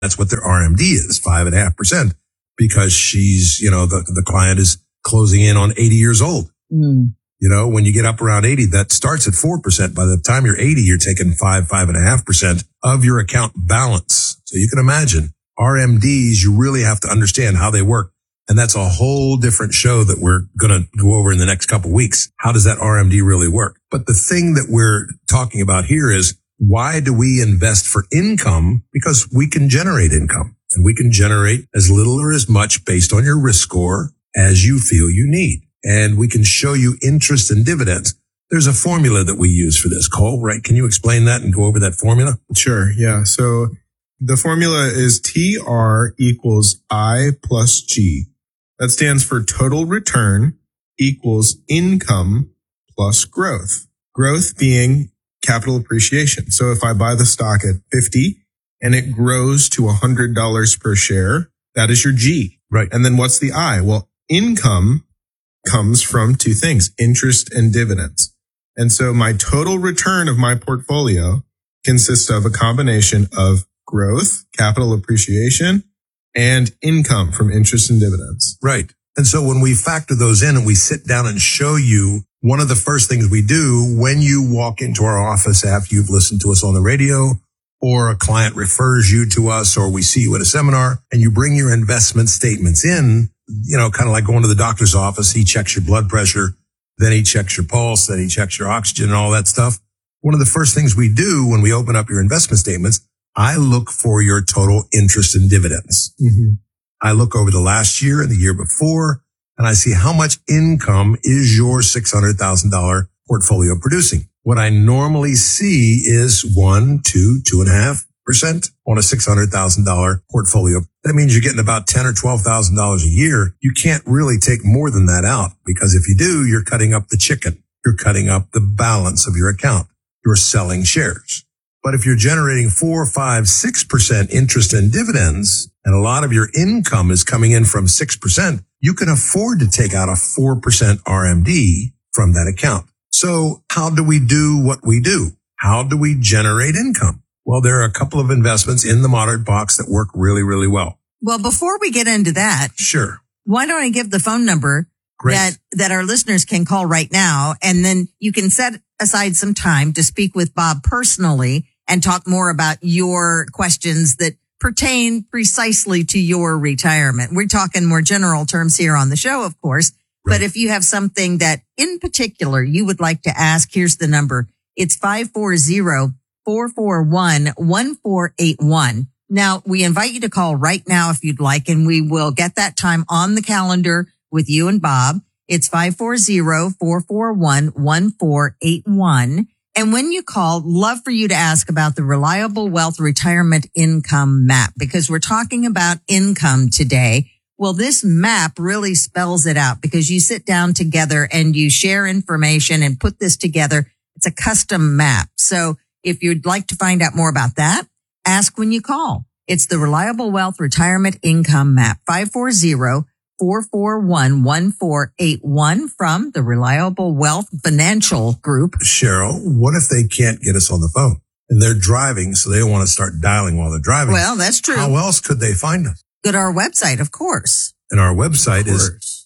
That's what their RMD is, 5.5%, because she's, the client is closing in on 80 years old. Mm. When you get up around 80, that starts at 4%. By the time you're 80, you're taking 5.5% of your account balance. So you can imagine RMDs, you really have to understand how they work. And that's a whole different show that we're going to go over in the next couple of weeks. How does that RMD really work? But the thing that we're talking about here is, why do we invest for income? Because we can generate income, and we can generate as little or as much based on your risk score as you feel you need. And we can show you interest and dividends. There's a formula that we use for this, Cole, right? Can you explain that and go over that formula? Sure. Yeah. So the formula is TR equals I plus G. That stands for total return equals income plus growth. Growth being capital appreciation. So if I buy the stock at 50 and it grows to $100 per share, that is your G. Right. And then what's the I? Well, income comes from two things, interest and dividends. And so my total return of my portfolio consists of a combination of growth, capital appreciation, and income from interest and dividends. Right. And so when we factor those in and we sit down and show you, one of the first things we do when you walk into our office after you've listened to us on the radio, or a client refers you to us, or we see you at a seminar and you bring your investment statements in, kind of like going to the doctor's office. He checks your blood pressure, then he checks your pulse, then he checks your oxygen and all that stuff. One of the first things we do when we open up your investment statements, I look for your total interest and dividends. Mm-hmm. I look over the last year and the year before, and I see how much income is your $600,000 portfolio producing. What I normally see is 2.5% on a $600,000 portfolio. That means you're getting about $10,000 or $12,000 a year. You can't really take more than that out, because if you do, you're cutting up the chicken. You're cutting up the balance of your account. You're selling shares. But if you're generating 4, 5, 6% interest and dividends, and a lot of your income is coming in from 6%, you can afford to take out a 4% RMD from that account. So how do we do what we do? How do we generate income? Well, there are a couple of investments in the Moderate box that work really, really well. Well, before we get into that, Sure. Why don't I give the phone number that our listeners can call right now, and then you can set aside some time to speak with Bob personally and talk more about your questions that pertain precisely to your retirement. We're talking more general terms here on the show, of course. Right. But if you have something that in particular you would like to ask, here's the number. It's 540-441-1481. Now, we invite you to call right now if you'd like, and we will get that time on the calendar with you and Bob. It's 540-441-1481. And when you call, love for you to ask about the Reliable Wealth Retirement Income Map, because we're talking about income today. Well, this map really spells it out, because you sit down together and you share information and put this together. It's a custom map. So if you'd like to find out more about that, ask when you call. It's the Reliable Wealth Retirement Income Map, 540-441-1481 from the Reliable Wealth Financial Group. Cheryl, what if they can't get us on the phone and they're driving, so they don't want to start dialing while they're driving? Well, that's true. How else could they find us? Go to our website, of course. And our website is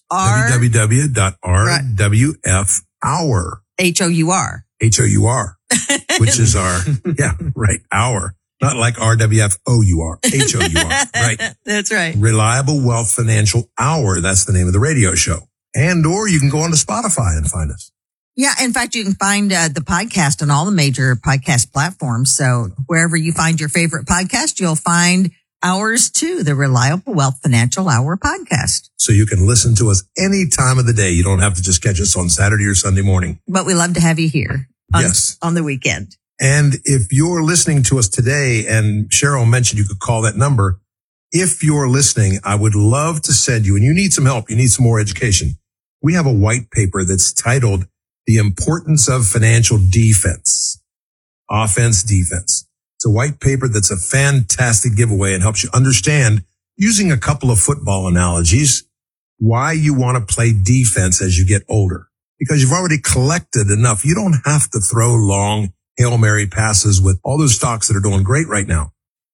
www.rwfhour. H-O-U-R. H-O-U-R, which is our, hour. Not like R-W-F-O-U-R, H-O-U-R, right? That's right. Reliable Wealth Financial Hour. That's the name of the radio show. Or you can go onto Spotify and find us. Yeah. In fact, you can find the podcast on all the major podcast platforms. So wherever you find your favorite podcast, you'll find ours too, the Reliable Wealth Financial Hour podcast. So you can listen to us any time of the day. You don't have to just catch us on Saturday or Sunday morning. But we love to have you here on the weekend. And if you're listening to us today, and Cheryl mentioned you could call that number, if you're listening, I would love to send you, and you need some help, you need some more education. We have a white paper that's titled The Importance of Financial Defense, Offense, Defense. It's a white paper that's a fantastic giveaway and helps you understand, using a couple of football analogies, why you want to play defense as you get older. Because you've already collected enough. You don't have to throw long Hail Mary passes with all those stocks that are doing great right now.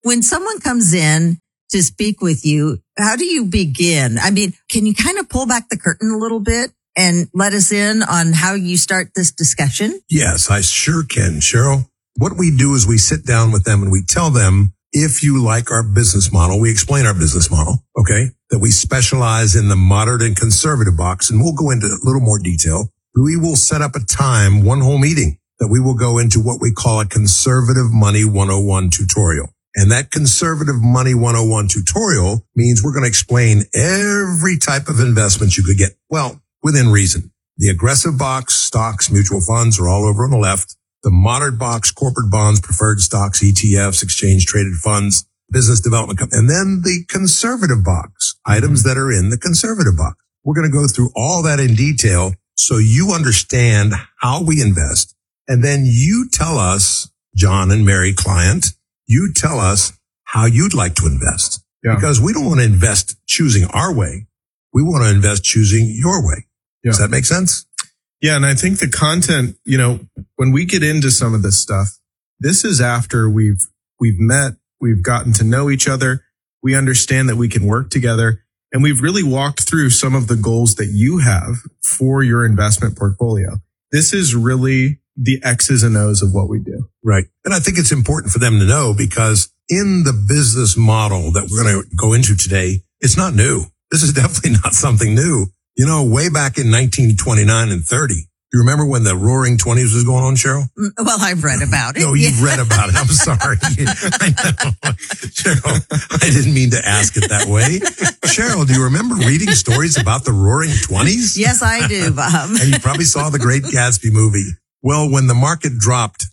when someone comes in to speak with you, how do you begin? I mean, can you kind of pull back the curtain a little bit and let us in on how you start this discussion? Yes, I sure can, Cheryl. What we do is we sit down with them and we tell them, if you like our business model, we explain our business model, okay, that we specialize in the moderate and conservative box, and we'll go into a little more detail. We will set up a time, one whole meeting, that we will go into what we call a Conservative Money 101 tutorial. And that Conservative Money 101 tutorial means we're going to explain every type of investment you could get. Well, within reason. The aggressive box, stocks, mutual funds are all over on the left. The moderate box, corporate bonds, preferred stocks, ETFs, exchange traded funds, business development. And then the conservative box, items that are in the conservative box. We're going to go through all that in detail so you understand how we invest. And then you tell us, John and Mary client, you tell us how you'd like to invest. Yeah. Because we don't want to invest choosing our way. We want to invest choosing your way. Yeah. Does that make sense? Yeah. And I think the content, when we get into some of this stuff, this is after we've met, we've gotten to know each other. We understand that we can work together, and we've really walked through some of the goals that you have for your investment portfolio. This is really the X's and O's of what we do. Right. And I think it's important for them to know, because in the business model that we're going to go into today, it's not new. This is definitely not something new. Way back in 1929 and 30, you remember when the Roaring Twenties was going on, Cheryl? Well, I've read about it. No, you've read about it. I'm sorry. I know. Cheryl, I didn't mean to ask it that way. Cheryl, do you remember reading stories about the Roaring Twenties? Yes, I do, Bob. And you probably saw the Great Gatsby movie. Well, when the market dropped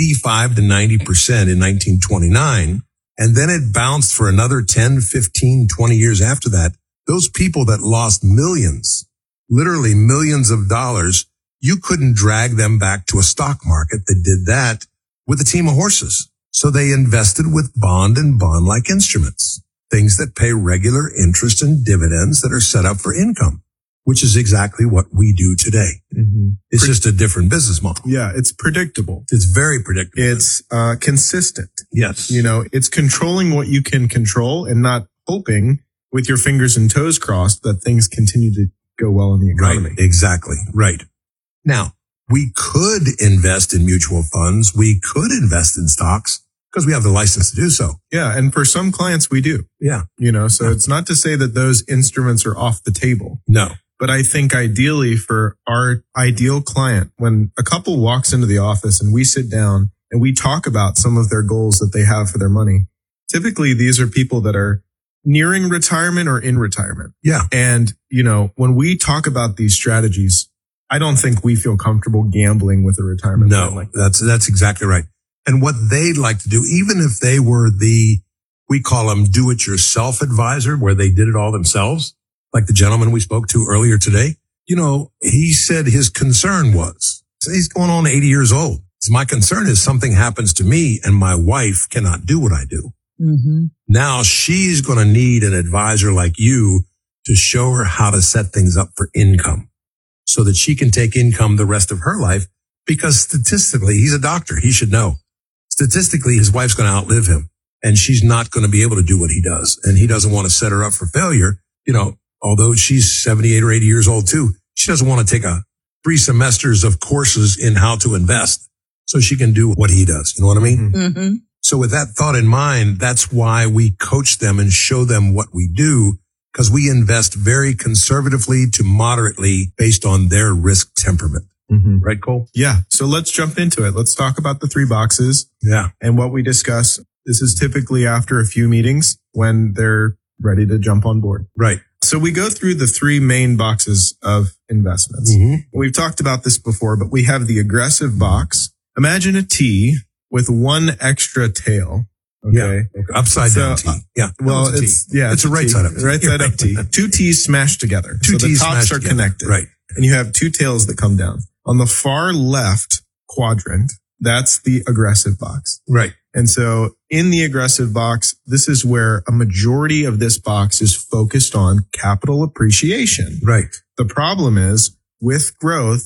85 to 90% in 1929, and then it bounced for another 10, 15, 20 years after that, those people that lost millions, literally millions of dollars, you couldn't drag them back to a stock market that did that with a team of horses. So they invested with bond and bond-like instruments, things that pay regular interest and dividends that are set up for income, which is exactly what we do today. Mm-hmm. It's just a different business model. Yeah, it's predictable. It's very predictable. It's consistent. Yes. It's controlling what you can control and not hoping with your fingers and toes crossed that things continue to go well in the economy. Right. Exactly. Right. Now, we could invest in mutual funds. We could invest in stocks because we have the license to do so. Yeah. And for some clients, we do. Yeah. So it's not to say that those instruments are off the table. No. But I think ideally for our ideal client, when a couple walks into the office and we sit down and we talk about some of their goals that they have for their money, typically these are people that are nearing retirement or in retirement. Yeah. And, when we talk about these strategies, I don't think we feel comfortable gambling with a retirement plan like that. That's exactly right. And what they'd like to do, even if they were we call them do-it-yourself advisor, where they did it all themselves, like the gentleman we spoke to earlier today, he said his concern was, he's going on 80 years old. My concern is something happens to me and my wife cannot do what I do. Mm-hmm. Now she's going to need an advisor like you to show her how to set things up for income so that she can take income the rest of her life, because statistically, he's a doctor. He should know. Statistically, his wife's going to outlive him and she's not going to be able to do what he does. And he doesn't want to set her up for failure. Although she's 78 or 80 years old too, she doesn't want to take 3 semesters of courses in how to invest so she can do what he does. You know what I mean? Mm-hmm. So with that thought in mind, that's why we coach them and show them what we do, because we invest very conservatively to moderately based on their risk temperament. Mm-hmm. Right, Cole? Yeah. So let's jump into it. Let's talk about the 3 boxes. Yeah. And what we discuss. This is typically after a few meetings when they're ready to jump on board. Right. So we go through the 3 main boxes of investments. Mm-hmm. We've talked about this before, but we have the aggressive box. Imagine a T with 1 extra tail. Okay. Yeah. Okay. Upside down T. Yeah. Well, it's a right T. side up T. Right side up T. 2 T's smashed together. 2 so T's the tops are together. connected. Right. And you have 2 tails that come down. On the far left quadrant, that's the aggressive box. Right. And so in the aggressive box, this is where a majority of this box is focused on capital appreciation. Right. The problem is with growth,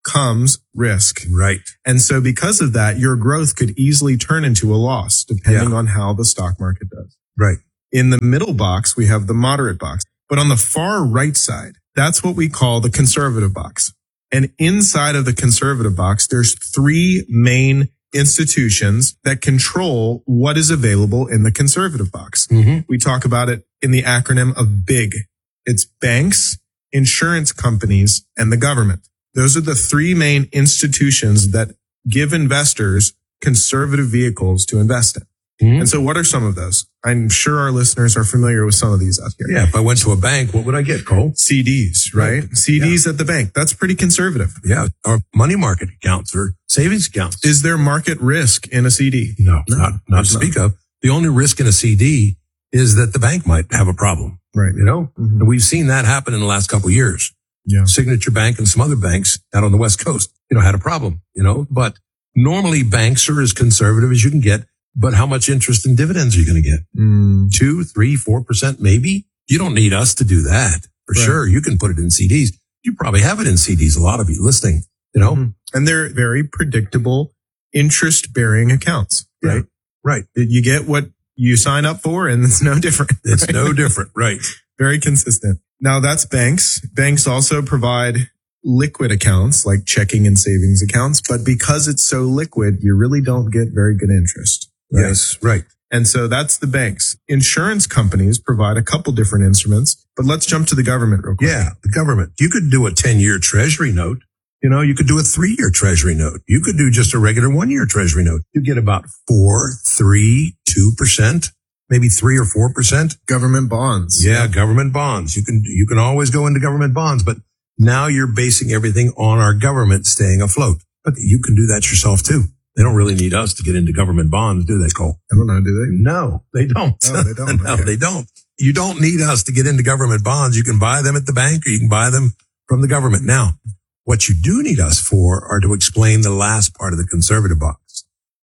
comes risk. Right. And so because of that, your growth could easily turn into a loss depending on how the stock market does. Right. In the middle box, we have the moderate box. But on the far right side, that's what we call the conservative box. And inside of the conservative box, there's three main institutions that control what is available in the conservative box. Mm-hmm. We talk about it in the acronym of BIG. It's banks, insurance companies, and the government. Those are the three main institutions that give investors conservative vehicles to invest in. Mm-hmm. And so what are some of those? I'm sure our listeners are familiar with some of these out here. Yeah. If I went to a bank, what would I get, Cole? CDs, right? CDs at the bank. That's pretty conservative. Yeah. Or money market accounts or savings accounts. Is there market risk in a CD? No, not to speak of. The only risk in a CD is that the bank might have a problem. Right. You know, Mm-hmm. and we've seen that happen in the last couple of years. Yeah. Signature Bank and some other banks out on the West Coast, had a problem, but normally banks are as conservative as you can get. But how much interest and dividends are you going to get? 2, 3, 4% maybe? You don't need us to do that for sure. You can put it in CDs. You probably have it in CDs. A lot of you listening, Mm-hmm. And they're very predictable interest bearing accounts, right? Yeah. Right. You get what you sign up for and it's no different. It's no different. Right. Very consistent. Now that's banks. Banks also provide liquid accounts like checking and savings accounts. But because it's so liquid, you really don't get very good interest. Right? Yes. Right. And so that's the banks. Insurance companies provide a couple different instruments, but let's jump to the government real quick. Yeah. The government. You could do a 10-year treasury note. You could do a 3-year treasury note. You could do just a regular 1-year treasury note. You get about 4, 3, 2%, maybe 3 or 4%. Government bonds. Yeah. Government bonds. You can always go into government bonds, but now you're basing everything on our government staying afloat. But you can do that yourself too. They don't really need us to get into government bonds, do they, Cole? I don't know, do they? No, they don't. Oh, they don't. No, Okay. they don't. You don't need us to get into government bonds. You can buy them at the bank or you can buy them from the government. Now, what you do need us for are to explain the last part of the conservative box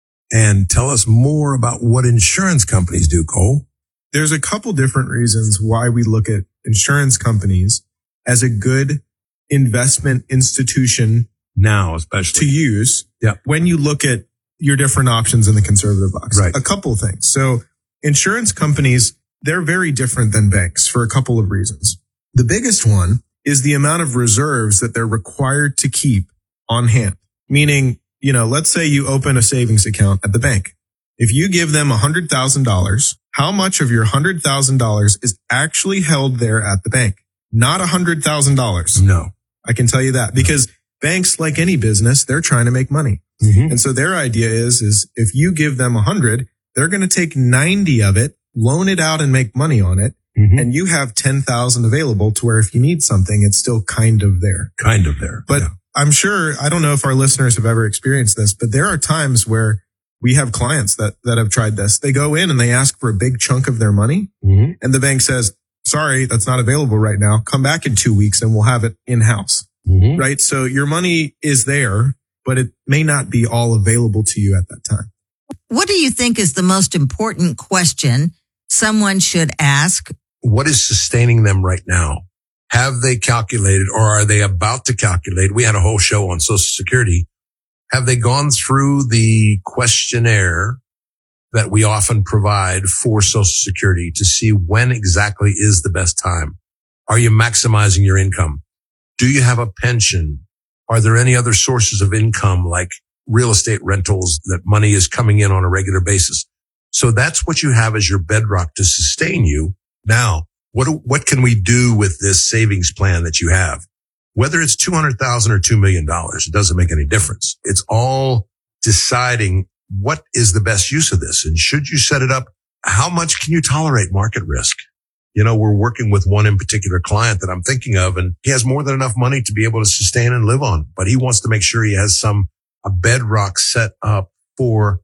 and tell us more about what insurance companies do, Cole. There's a couple different reasons why we look at insurance companies as a good investment institution Now, especially to use Yeah. when you look at your different options in the conservative box. Right. A couple of things. So insurance companies, they're very different than banks for a couple of reasons. The biggest one is the amount of reserves that they're required to keep on hand. Meaning, let's say you open a savings account at the bank. If you give them $100,000, how much of your $100,000 is actually held there at the bank? Not $100,000. No. I can tell you that because banks, like any business, they're trying to make money. Mm-hmm. And so their idea is if you give them 100, they're going to take 90 of it, loan it out and make money on it. Mm-hmm. And you have 10,000 available to where if you need something, it's still kind of there. Kind of there. But Yeah. I'm sure, I don't know if our listeners have ever experienced this, but there are times where we have clients that have tried this. They go in and they ask for a big chunk of their money. Mm-hmm. And the bank says, sorry, that's not available right now. Come back in 2 weeks and we'll have it in house. Mm-hmm. Right? So your money is there, but it may not be all available to you at that time. What do you think is the most important question someone should ask? What is sustaining them right now? Have they calculated or are they about to calculate? We had a whole show on Social Security. Have they gone through the questionnaire that we often provide for Social Security to see when exactly is the best time? Are you maximizing your income? Do you have a pension? Are there any other sources of income like real estate rentals that money is coming in on a regular basis? So that's what you have as your bedrock to sustain you. Now, what can we do with this savings plan that you have? Whether it's $200,000 or $2 million, it doesn't make any difference. It's all deciding what is the best use of this. And should you set it up, how much can you tolerate market risk? We're working with one in particular client that I'm thinking of, and he has more than enough money to be able to sustain and live on, but he wants to make sure he has a bedrock set up for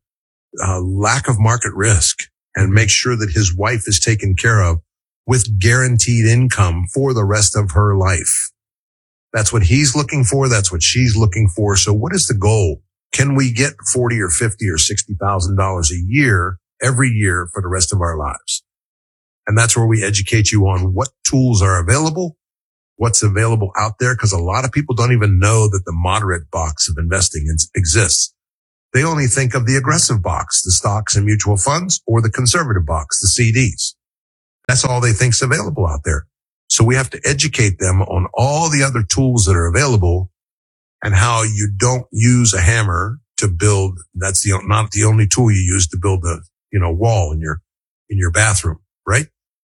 lack of market risk and make sure that his wife is taken care of with guaranteed income for the rest of her life. That's what he's looking for. That's what she's looking for. So what is the goal? Can we get $40 or $50 or $60,000 a year every year for the rest of our lives? And that's where we educate you on what tools are available, what's available out there, because a lot of people don't even know that the moderate box of investing exists. They only think of the aggressive box, the stocks and mutual funds, or the conservative box, the CDs. That's all they think's available out there. So we have to educate them on all the other tools that are available and how you don't use a hammer to build. That's not the only tool you use to build the, wall in your bathroom, right?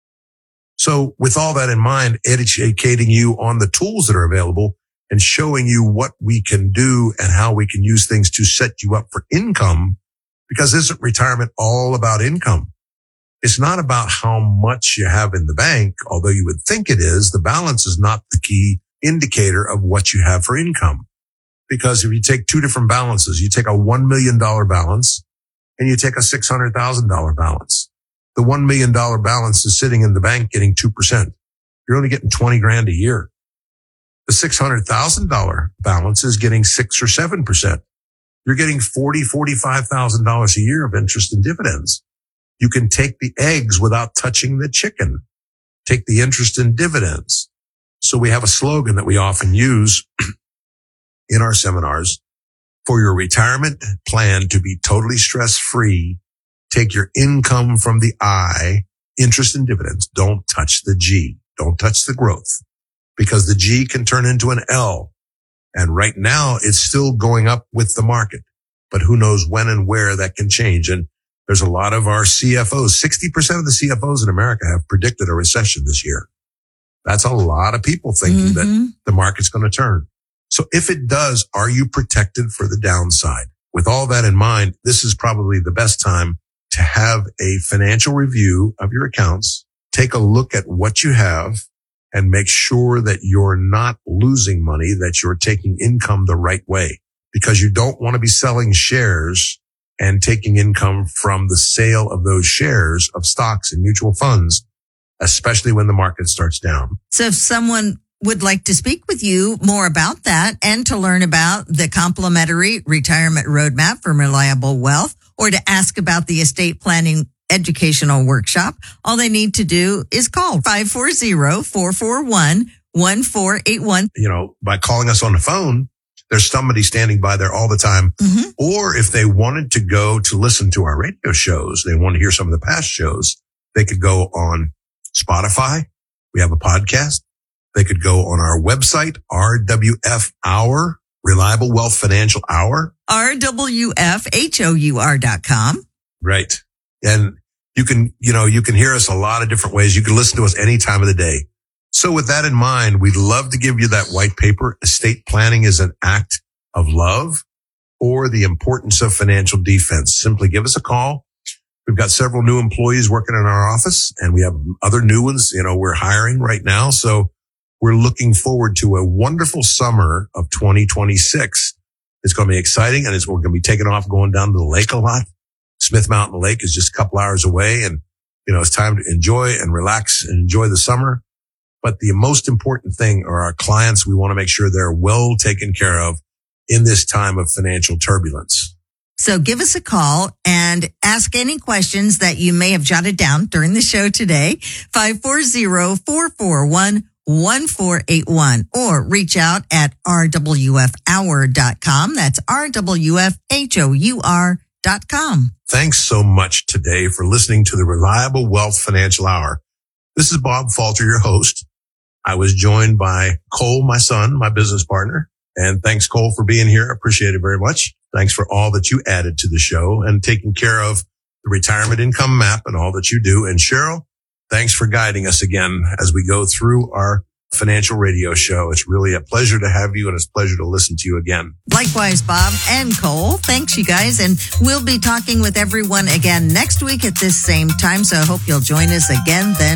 So with all that in mind, educating you on the tools that are available and showing you what we can do and how we can use things to set you up for income, because isn't retirement all about income? It's not about how much you have in the bank, although you would think it is. The balance is not the key indicator of what you have for income. Because if you take two different balances, you take a $1 million balance and you take a $600,000 balance. The $1 million balance is sitting in the bank getting 2%. You're only getting 20 grand a year. The $600,000 balance is getting 6 or 7%. You're getting $45,000 a year of interest and dividends. You can take the eggs without touching the chicken. Take the interest and dividends. So we have a slogan that we often use in our seminars. For your retirement plan to be totally stress-free, take your income from the I, interest and dividends. Don't touch the G. Don't touch the growth, because the G can turn into an L. And right now it's still going up with the market, but who knows when and where that can change. And there's a lot of our CFOs, 60% of the CFOs in America have predicted a recession this year. That's a lot of people thinking that the market's going to turn. So if it does, are you protected for the downside? With all that in mind, this is probably the best time to have a financial review of your accounts. Take a look at what you have and make sure that you're not losing money, that you're taking income the right way, because you don't want to be selling shares and taking income from the sale of those shares of stocks and mutual funds, especially when the market starts down. So if someone would like to speak with you more about that and to learn about the complimentary retirement roadmap from Reliable Wealth, or to ask about the estate planning educational workshop, all they need to do is call 540-441-1481. By calling us on the phone, there's somebody standing by there all the time. Or if they wanted to go to listen to our radio shows, they want to hear some of the past shows, they could go on Spotify. We have a podcast. They could go on our website, RWF Hour, Reliable Wealth Financial Hour. RWFHOUR.com. Right. And you can hear us a lot of different ways. You can listen to us any time of the day. So with that in mind, we'd love to give you that white paper, Estate Planning is an Act of Love, or The Importance of Financial Defense. Simply give us a call. We've got several new employees working in our office, and we have other new ones. We're hiring right now. So we're looking forward to a wonderful summer of 2026. It's going to be exciting, and we're going to be taking off, going down to the lake a lot. Smith Mountain Lake is just a couple hours away, and, it's time to enjoy and relax and enjoy the summer. But the most important thing are our clients. We want to make sure they're well taken care of in this time of financial turbulence. So give us a call and ask any questions that you may have jotted down during the show today. 540-441-1481, or reach out at rwfhour.com. That's rwfhour.com. Thanks so much today for listening to the Reliable Wealth Financial Hour. This is Bob Falter, your host. I was joined by Cole, my son, my business partner. And thanks, Cole, for being here. I appreciate it very much. Thanks for all that you added to the show and taking care of the retirement income map and all that you do. And Cheryl, thanks for guiding us again as we go through our financial radio show. It's really a pleasure to have you, and it's a pleasure to listen to you again. Likewise, Bob and Cole. Thanks, you guys. And we'll be talking with everyone again next week at this same time. So I hope you'll join us again then.